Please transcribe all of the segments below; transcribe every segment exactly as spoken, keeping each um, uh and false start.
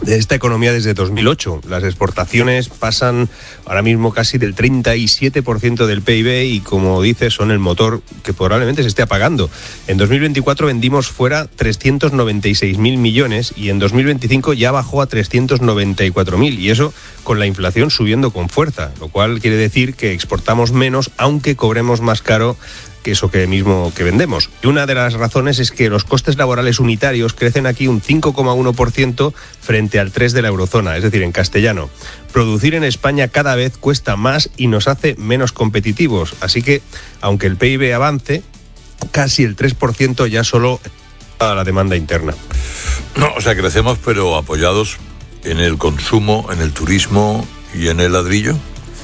de esta economía desde dos mil ocho. Las exportaciones pasan ahora mismo casi del treinta y siete por ciento del P I B y, como dices, son el motor que probablemente se esté apagando. En dos mil veinticuatro vendimos fuera trescientos noventa y seis mil millones y en dos mil veinticinco ya bajó a trescientos noventa y cuatro mil, y eso con la inflación subiendo con fuerza, lo cual quiere decir que exportamos menos aunque cobremos más caro que eso que mismo que vendemos. Y una de las razones es que los costes laborales unitarios crecen aquí un cinco coma uno por ciento frente al tres por ciento de la eurozona, es decir, en castellano. Producir en España cada vez cuesta más y nos hace menos competitivos, así que, aunque el P I B avance, casi el tres por ciento ya solo a la demanda interna. No, o sea, crecemos pero apoyados en el consumo, en el turismo y en el ladrillo.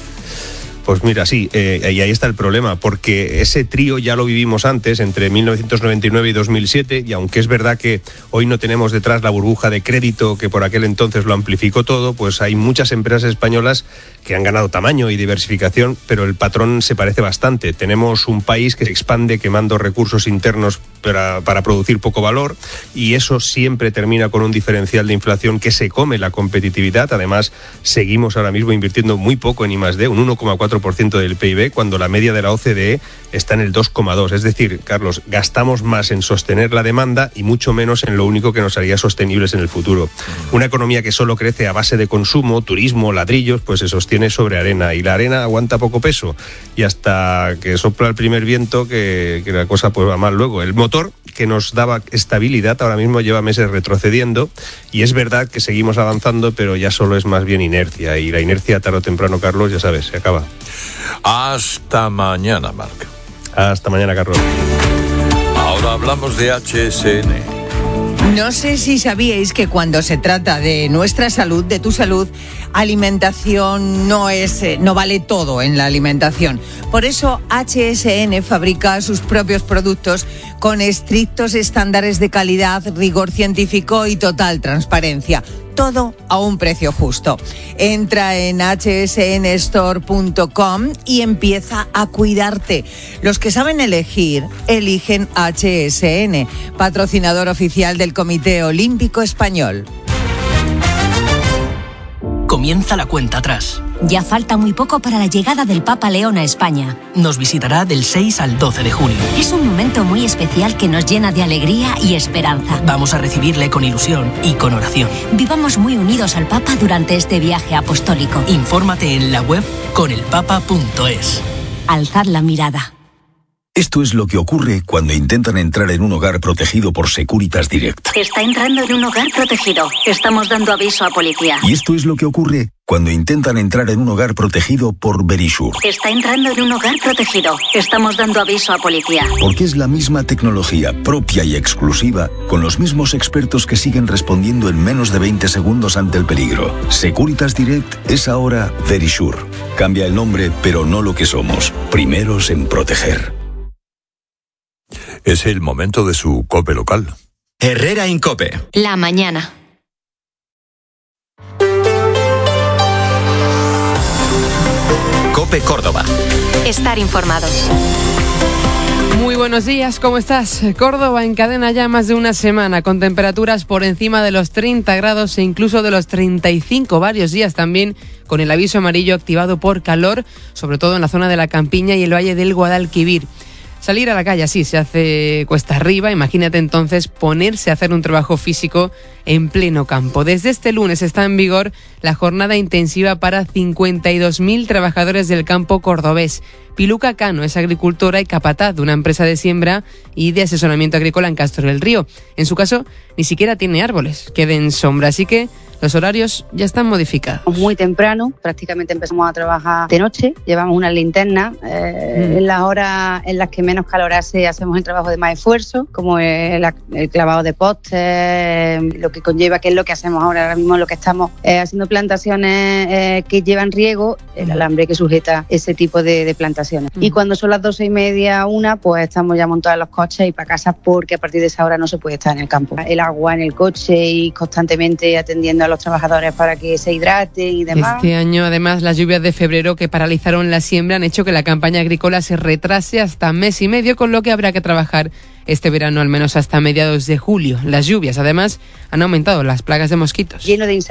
Pues mira, sí, eh, y ahí está el problema, porque ese trío ya lo vivimos antes, entre mil novecientos noventa y nueve y dos mil siete, y aunque es verdad que hoy no tenemos detrás la burbuja de crédito que por aquel entonces lo amplificó todo, pues hay muchas empresas españolas que han ganado tamaño y diversificación, pero el patrón se parece bastante. Tenemos un país que se expande quemando recursos internos para, para producir poco valor, y eso siempre termina con un diferencial de inflación que se come la competitividad. Además, seguimos ahora mismo invirtiendo muy poco en I más D, un uno coma cuatro por ciento del P I B, cuando la media de la O C D E está en el dos coma dos. Es decir, Carlos, gastamos más en sostener la demanda y mucho menos en lo único que nos haría sostenibles en el futuro. Una economía que solo crece a base de consumo, turismo, ladrillos, pues se sostiene sobre arena, y la arena aguanta poco peso, y hasta que sopla el primer viento que, que la cosa pues va mal luego. El motor que nos daba estabilidad ahora mismo lleva meses retrocediendo, y es verdad que seguimos avanzando, pero ya solo es más bien inercia, y la inercia tarde o temprano, Carlos, ya sabes, se acaba. Hasta mañana, Marc. Hasta mañana, Carlos. Ahora hablamos de H S N. No sé si sabíais que cuando se trata de nuestra salud, de tu salud, alimentación no es, no vale todo en la alimentación. Por eso H S N fabrica sus propios productos con estrictos estándares de calidad, rigor científico y total transparencia. Todo a un precio justo. Entra en hache ese ene store punto com y empieza a cuidarte. Los que saben elegir, eligen H S N, patrocinador oficial del Comité Olímpico Español. Comienza la cuenta atrás. Ya falta muy poco para la llegada del Papa León a España. Nos visitará del seis al doce de junio. Es un momento muy especial que nos llena de alegría y esperanza. Vamos a recibirle con ilusión y con oración. Vivamos muy unidos al Papa durante este viaje apostólico. Infórmate en la web con el papa punto es. Alzad la mirada. Esto es lo que ocurre cuando intentan entrar en un hogar protegido por Securitas Direct. Está entrando en un hogar protegido. Estamos dando aviso a policía. Y esto es lo que ocurre cuando intentan entrar en un hogar protegido por Verisure. Está entrando en un hogar protegido. Estamos dando aviso a policía. Porque es la misma tecnología propia y exclusiva, con los mismos expertos que siguen respondiendo en menos de veinte segundos ante el peligro. Securitas Direct es ahora Verisure. Cambia el nombre, pero no lo que somos. Primeros en proteger. Es el momento de su COPE local. Herrera Incope. La mañana. COPE Córdoba. Estar informados. Muy buenos días, ¿cómo estás? Córdoba encadena ya más de una semana con temperaturas por encima de los treinta grados e incluso de los treinta y cinco, varios días también con el aviso amarillo activado por calor, sobre todo en la zona de la Campiña y el Valle del Guadalquivir. Salir a la calle así se hace cuesta arriba, imagínate entonces ponerse a hacer un trabajo físico en pleno campo. Desde este lunes está en vigor la jornada intensiva para cincuenta y dos mil trabajadores del campo cordobés. Piluca Cano es agricultora y capataz de una empresa de siembra y de asesoramiento agrícola en Castro del Río. En su caso, ni siquiera tiene árboles que den sombra, así que los horarios ya están modificados. Muy temprano, prácticamente empezamos a trabajar de noche, llevamos una linterna, eh, mm. en las horas en las que menos calor hace hacemos el trabajo de más esfuerzo, como el, el clavado de postes, eh, lo que conlleva, que es lo que hacemos ahora, ahora mismo lo que estamos eh, haciendo plantaciones eh, que llevan riego, el alambre que sujeta ese tipo de, de plantaciones. Mm. Y cuando son las doce y media, una, pues estamos ya montados en los coches y para casa, porque a partir de esa hora no se puede estar en el campo. El agua en el coche y constantemente atendiendo a los trabajadores para que se hidraten y demás. Este año, además, las lluvias de febrero que paralizaron la siembra han hecho que la campaña agrícola se retrase hasta mes y medio, con lo que habrá que trabajar este verano al menos hasta mediados de julio. Las lluvias, además, han aumentado las plagas de mosquitos. Lleno de